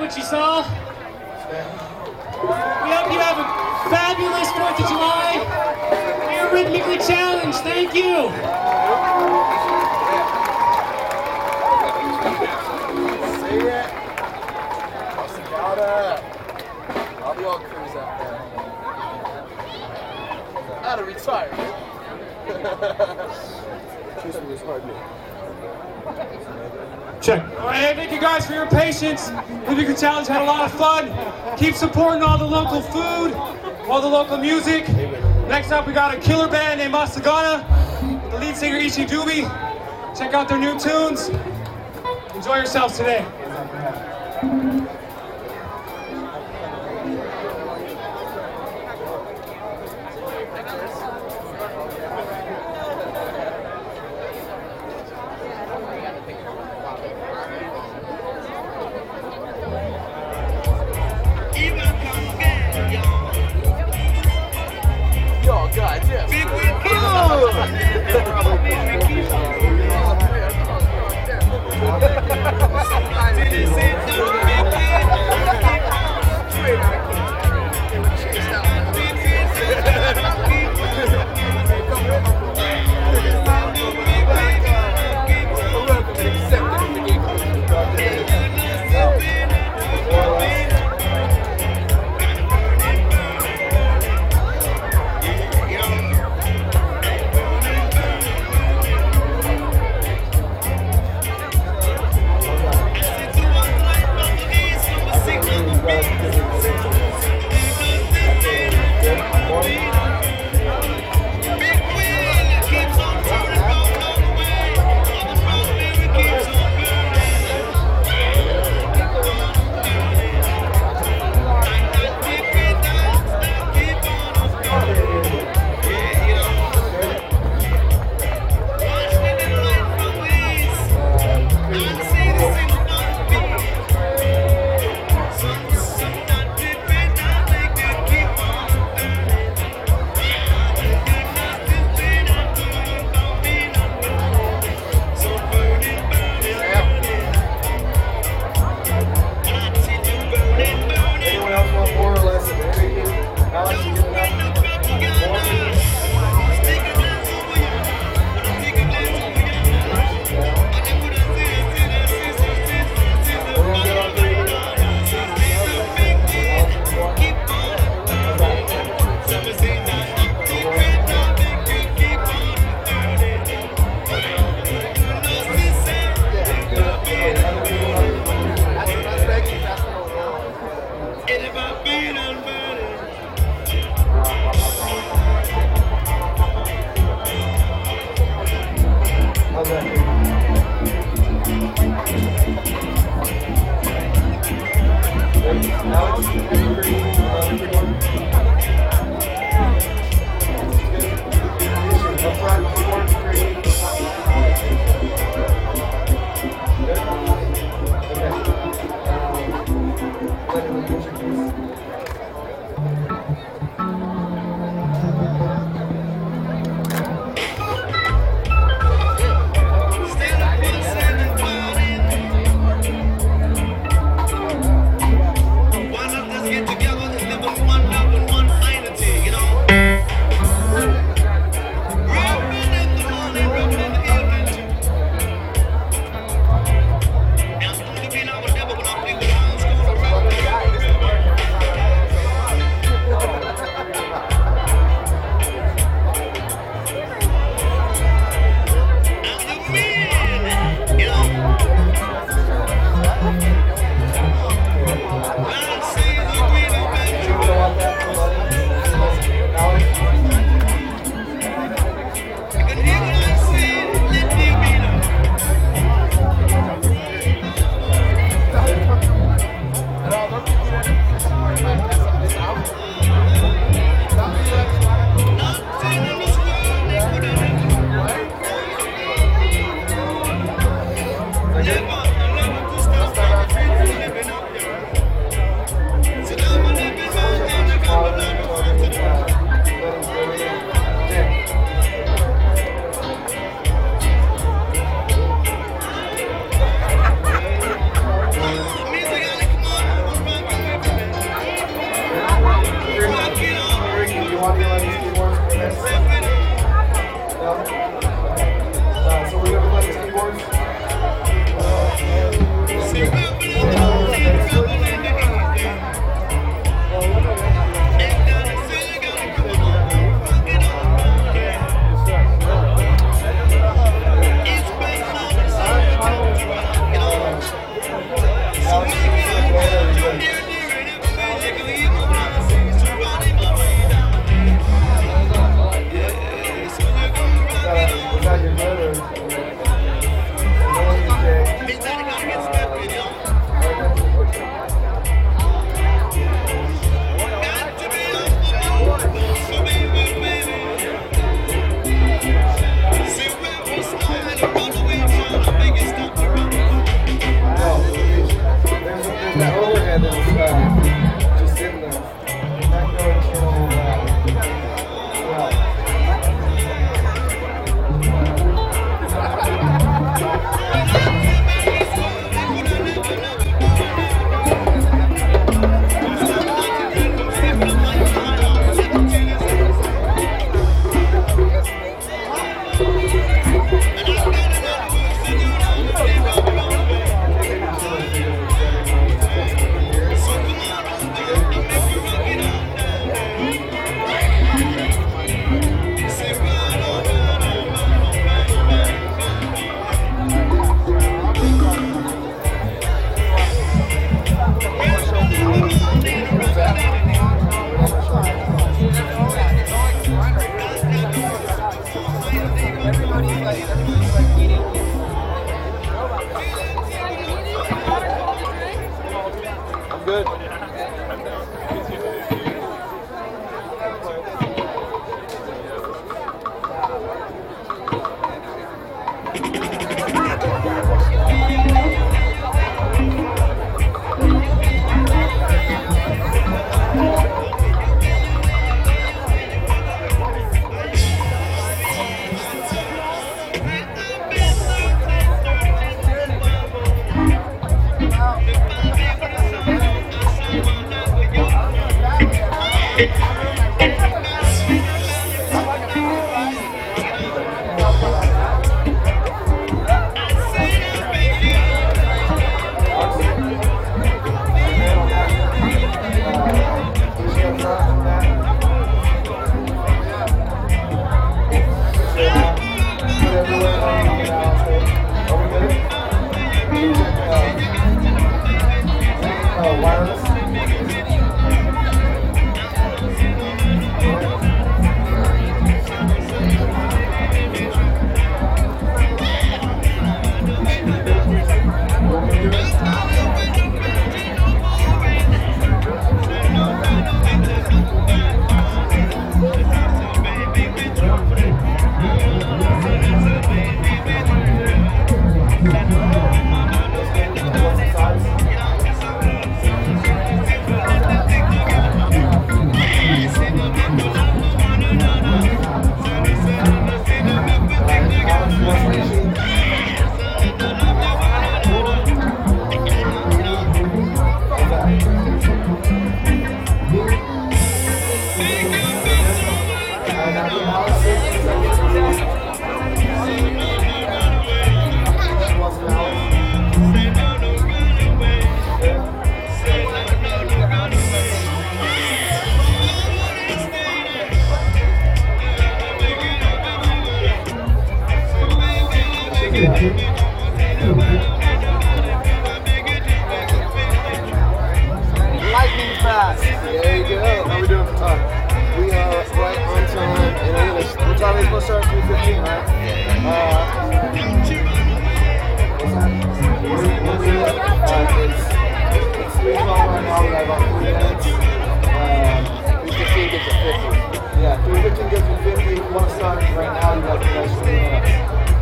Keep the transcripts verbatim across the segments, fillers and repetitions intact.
much, Isal. We hope you have a fabulous fourth of July. You're rhythmically challenged. Thank you. See ya. I'll be all cruise out there. Out of retirement. Check. All right, hey, thank you guys for your patience. Rhythmically Challenge had a lot of fun. Keep supporting all the local food, all the local music. Next up, we got a killer band named Masagana, the lead singer Ishi Dubi. Check out their new tunes. Enjoy yourselves today. Lightning fast. There you go. How we doing? Uh, we are right on time. And I'm gonna, what time are we supposed to start? three fifteen, right? Uh, uh, it's, it's three o'clock right now. We got about three minutes. Uh, three fifteen gets to fifty. Yeah, three fifteen gets to fifty. If you want to start right now, you got the next three minutes.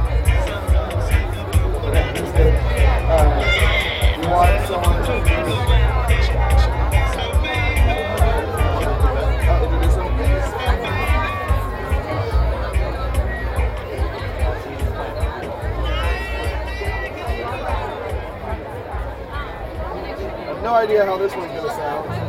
Okay, that's good. Uh, you want someone to no idea how this one's gonna sound.